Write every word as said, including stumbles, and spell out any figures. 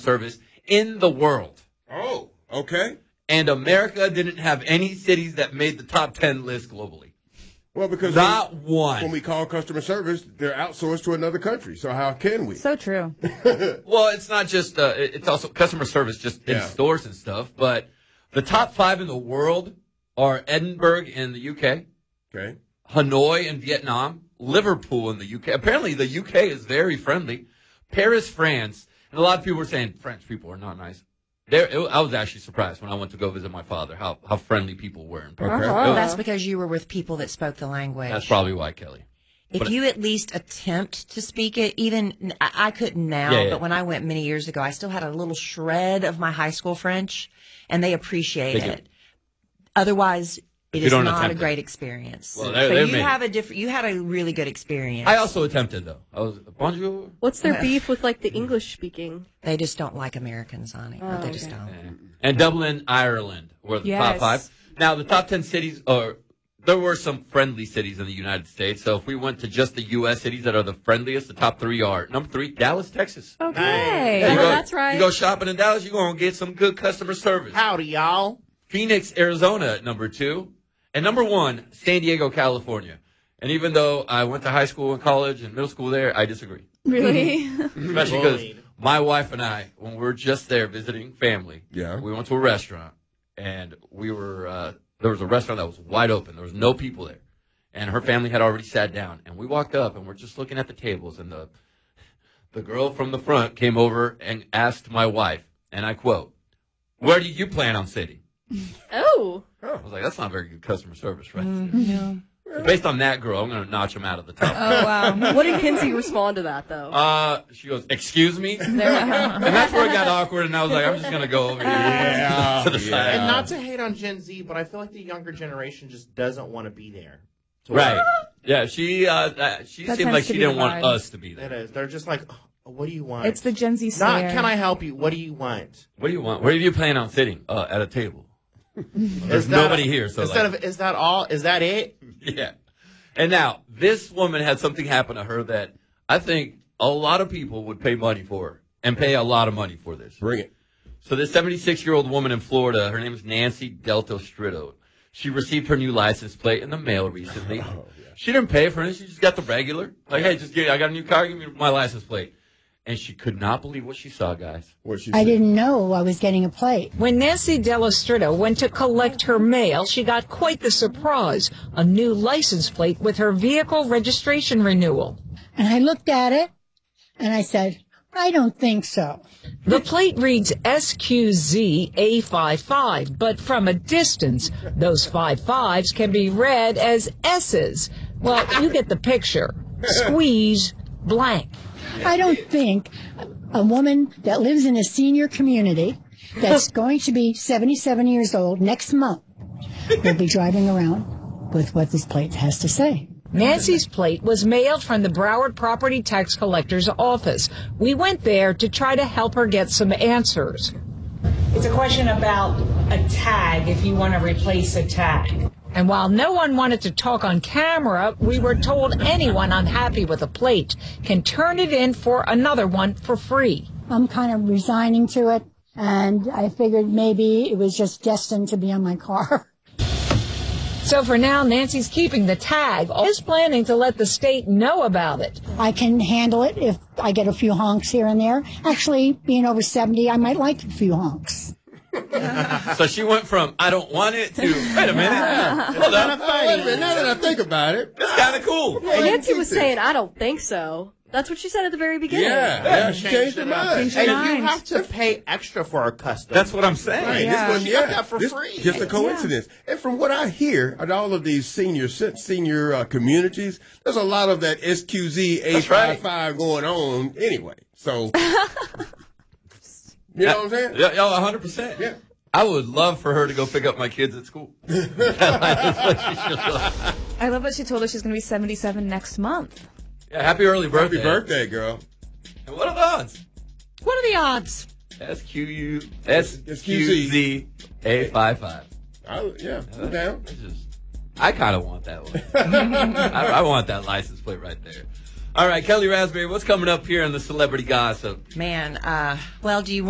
service in the world. Oh, okay. And America didn't have any cities that made the top ten list globally. Well, because not when, one. When we call customer service, they're outsourced to another country. So how can we? So true. Well, it's not just, uh, it's also customer service just in Yeah. stores and stuff. But the top five in the world are Edinburgh in the U K, Okay. Hanoi in Vietnam, Liverpool in the U K. Apparently the U K is very friendly. Paris, France. And a lot of people were saying French people are not nice. There, it, I was actually surprised when I went to go visit my father how, how friendly people were in Paris. Okay. Well, It- that's because you were with people that spoke the language. That's probably why, Kelly. If But- you at least attempt to speak it, even I, I couldn't now, Yeah, yeah. but when I went many years ago, I still had a little shred of my high school French, and they appreciate They do. it. Otherwise, it you is don't not a attempt it. great experience. Well, they're- so they're you made. have a different. You had a really good experience. I also attempted, though. I was, bonjour. What's their beef with like the English speaking? They just don't like Americans, honey. Oh, they just okay. don't. And Dublin, Ireland were the top Yes. five. Now, the top ten cities are, there were some friendly cities in the United States. So if we went to just the U S cities that are the friendliest, the top three are number three, Dallas, Texas. Okay. Yeah, you Oh, go- that's right. You go shopping in Dallas, you're going to get some good customer service. Howdy, y'all. Phoenix, Arizona at number two. And number one, San Diego, California. And even though I went to high school and college and middle school there, I disagree. Really? Especially because my wife and I, when we were just there visiting family, Yeah. we went to a restaurant, and we were uh, there was a restaurant that was wide open. There was no people there, and her family had already sat down. And we walked up, and we're just looking at the tables, and the the girl from the front came over and asked my wife, and I quote, "Where do you plan on sitting?" Oh. I was like, "That's not very good customer service, right?" No. So based on that girl, I'm going to notch him out of the top. Oh, wow. What did Kinsey respond to that though? Uh, she goes, "Excuse me," and There- that's where it got awkward. And I was like, "I'm just gonna go over here Yeah, to the yeah. side." And not to hate on Gen Z, but I feel like the younger generation just doesn't want to be there. To Right? work. Yeah, she uh, uh she That seemed tends like to she be didn't the want vibe. us to be It there. is. They're just like, oh, what do you want? It's the Gen Z Not, stare. can I help you? What do you want? What do you want? Where do you plan on sitting? Uh, at a table. There's Is that- nobody here, so instead like, of is that all? Is that it? yeah. And now this woman had something happen to her that I think a lot of people would pay money for and pay a lot of money for this. Bring it. So this seventy-six-year-old woman in Florida, her name is Nancy Delto Stritto. She received her new license plate in the mail recently. Oh, yeah. She didn't pay for it. She just got the regular. Like, hey, just give, I got a new car. Give me my license plate. And she could not believe what she saw, guys. What she I said. didn't know I was getting a plate. When Nancy Delastrito went to collect her mail, she got quite the surprise, a new license plate with her vehicle registration renewal. And I looked at it and I said, I don't think so. The plate reads S Q Z A fifty-five, but from a distance, those five fives can be read as S's. Well, you get the picture. Squeeze blank. I don't think a woman that lives in a senior community that's going to be seventy-seven years old next month will be driving around with what this plate has to say. Nancy's plate was mailed from the Broward Property Tax Collector's office. We went there to try to help her get some answers. It's a question about a tag, if you want to replace a tag. And while no one wanted to talk on camera, we were told anyone unhappy with a plate can turn it in for another one for free. I'm kind of resigning to it, and I figured maybe it was just destined to be on my car. So for now, Nancy's keeping the tag, is planning to let the state know about it. I can handle it if I get a few honks here and there. Actually, being over seventy, I might like a few honks. So she went from, I don't want it, to, wait a minute. Hold Kind up. of funny. Wait a minute, now that I think about it. That's kind of cool. And Nancy was saying, I don't think so. That's what she said at the very beginning. Yeah, yeah, she changed her it up. mind. Changed her And mind. you have to pay extra for a custom. That's what I'm saying. Right, Yeah. this one, She yeah, got that for this, free. just a coincidence. And from what I hear, at all of these senior senior uh, communities, there's a lot of that S Q Z A That's right. fifty-five going on anyway. So, you know what I'm saying? Yeah, yeah, one hundred percent. Yeah. I would love for her to go pick up my kids at school. That's what she should love. I love that she told us she's going to be seventy-seven next month. Yeah, happy early birthday. Happy birthday, girl. And what are the odds? What are the odds? S Q U S Q Z A fifty-five. I, yeah, I'm down. It's just, I kind of want that one. I, I want that license plate right there. All right, Kelly Raspberry, what's coming up here in the celebrity gossip? Man, uh, well, do you